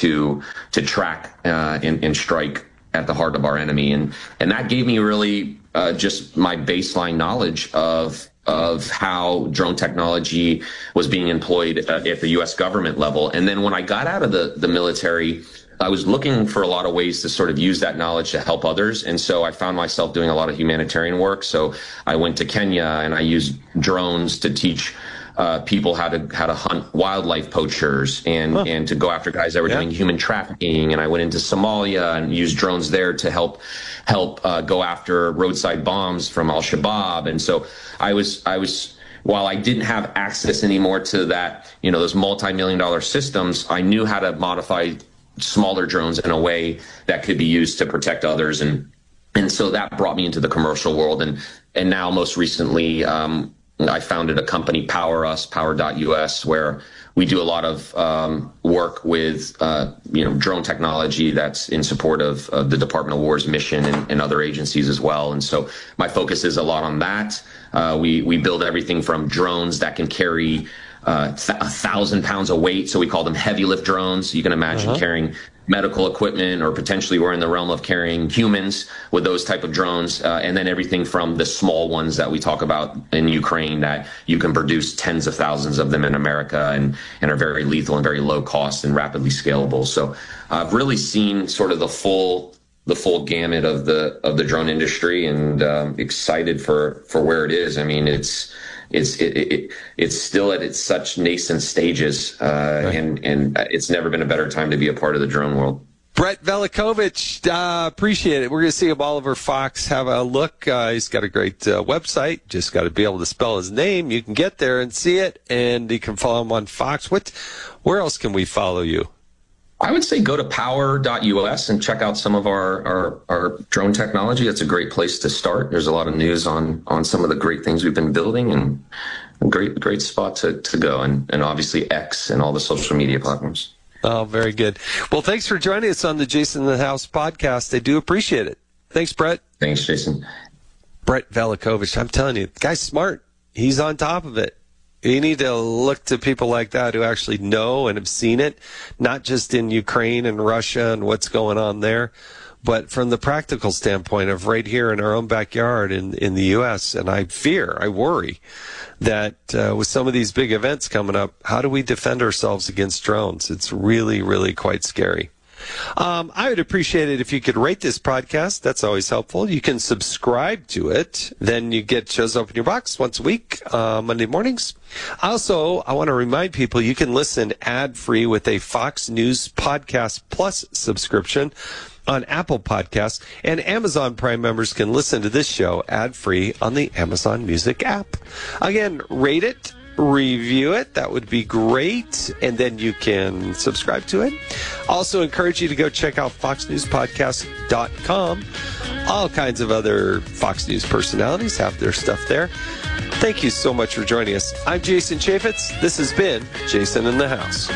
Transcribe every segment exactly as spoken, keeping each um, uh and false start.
to to track uh, and, and strike at the heart of our enemy. And and that gave me really uh, just my baseline knowledge of of how drone technology was being employed uh, at the U S government level. And then when I got out of the, the military, I was looking for a lot of ways to sort of use that knowledge to help others. And so I found myself doing a lot of humanitarian work. So I went to Kenya and I used drones to teach uh, people how to how to hunt wildlife poachers and, huh. and to go after guys that were yeah. doing human trafficking. And I went into Somalia and used drones there to help help uh, go after roadside bombs from Al-Shabaab. And so I was I was while I didn't have access anymore to that, you know, those multi-million dollar systems, I knew how to modify smaller drones in a way that could be used to protect others. And and so that brought me into the commercial world. And and now most recently, um, I founded a company, Power Us, power dot U S, where we do a lot of um, work with, uh, you know, drone technology that's in support of, of the Department of War's mission and, and other agencies as well. And so my focus is a lot on that. Uh, we, we build everything from drones that can carry uh, th- a thousand pounds of weight. So we call them heavy lift drones. You can imagine uh-huh. carrying medical equipment, or potentially we're in the realm of carrying humans with those type of drones. Uh, and then everything from the small ones that we talk about in Ukraine that you can produce tens of thousands of them in America and, and are very lethal and very low cost and rapidly scalable. So I've really seen sort of the full the full gamut of the of the drone industry, and um, excited for, for where it is. I mean, it's It's it, it it's still at its such nascent stages, uh, right. and and it's never been a better time to be a part of the drone world. Brett Velikovich, uh, appreciate it. We're going to see if Oliver Fox have a look. Uh, he's got a great uh, website. Just got to be able to spell his name. You can get there and see it, and you can follow him on Fox. What? Where else can we follow you? I would say go to power dot U S and check out some of our, our, our drone technology. That's a great place to start. There's a lot of news on, on some of the great things we've been building, and a great, great spot to, to go. And, and obviously X and all the social media platforms. Oh, very good. Well, thanks for joining us on the Jason in the House podcast. I do appreciate it. Thanks, Brett. Thanks, Jason. Brett Velikovich. I'm telling you, the guy's smart. He's on top of it. You need to look to people like that who actually know and have seen it, not just in Ukraine and Russia and what's going on there, but from the practical standpoint of right here in our own backyard in, in the U S. And I fear, I worry that uh, with some of these big events coming up, how do we defend ourselves against drones? It's really, really quite scary. Um, I would appreciate it if you could rate this podcast. That's always helpful. You can subscribe to it. Then you get shows up in your box once a week, uh, Monday mornings. Also, I want to remind people you can listen ad-free with a Fox News Podcast Plus subscription on Apple Podcasts, and Amazon Prime members can listen to this show ad-free on the Amazon Music app. Again, rate it, review it. That would be great. And then you can subscribe to it. Also encourage you to go check out fox news podcast dot com. All kinds of other Fox News personalities have their stuff there. Thank you so much for joining us. I'm Jason Chaffetz. This has been Jason in the House.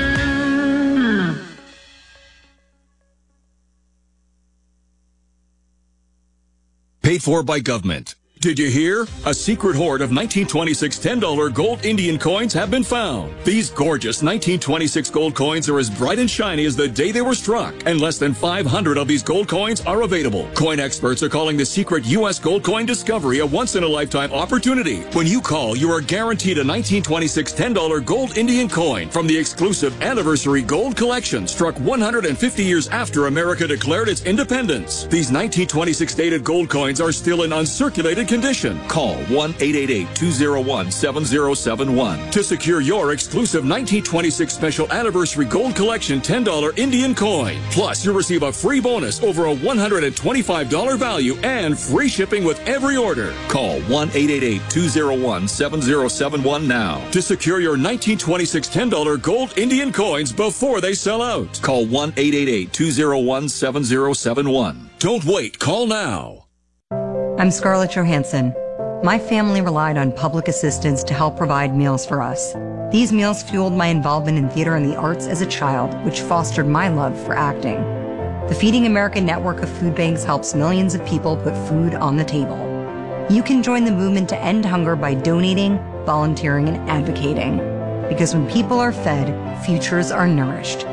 Paid for by government. Did you hear? A secret hoard of nineteen twenty-six ten dollar gold Indian coins have been found. These gorgeous nineteen twenty-six gold coins are as bright and shiny as the day they were struck, and less than five hundred of these gold coins are available. Coin experts are calling the secret U S gold coin discovery a once-in-a-lifetime opportunity. When you call, you are guaranteed a nineteen twenty-six ten dollar gold Indian coin from the exclusive Anniversary Gold Collection, struck one hundred fifty years after America declared its independence. These nineteen twenty-six dated gold coins are still in uncirculated condition. Call one eight eight eight, two oh one, seven oh seven one to secure your exclusive nineteen twenty-six Special Anniversary Gold Collection ten dollar Indian coin. Plus, you'll receive a free bonus over a one hundred twenty-five dollar value and free shipping with every order. Call one eight eight eight, two oh one, seven oh seven one now to secure your nineteen twenty-six ten dollar gold Indian coins before they sell out. Call one eight eight eight, two oh one, seven oh seven one. Don't wait. Call now. I'm Scarlett Johansson. My family relied on public assistance to help provide meals for us. These meals fueled my involvement in theater and the arts as a child, which fostered my love for acting. The Feeding America network of food banks helps millions of people put food on the table. You can join the movement to end hunger by donating, volunteering, and advocating. Because when people are fed, futures are nourished.